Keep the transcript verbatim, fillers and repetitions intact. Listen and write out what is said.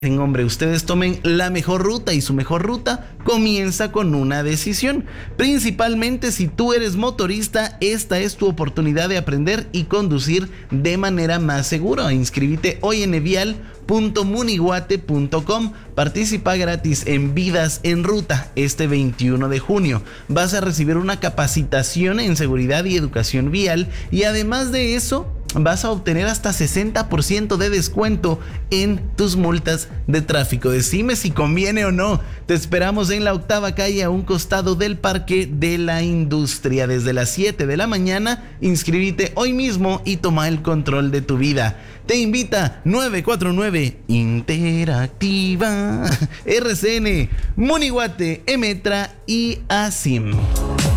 Hombre, ustedes tomen la mejor ruta y su mejor ruta comienza con una decisión. Principalmente si tú eres motorista, esta es tu oportunidad de aprender y conducir de manera más segura. Inscríbete hoy en evial punto munihuate punto com. Participa gratis en Vidas en Ruta este veintiuno de junio. Vas a recibir una capacitación en seguridad y educación vial y además de eso vas a obtener hasta sesenta por ciento de descuento en tus multas de tráfico. Decime si conviene o no. Te esperamos en la octava calle a un costado del Parque de la Industria desde las siete de la mañana. Inscríbete hoy mismo y toma el control de tu vida. Te invita nueve cuatro nueve Interactiva, R C N, Munihuate, Emetra y A S I M.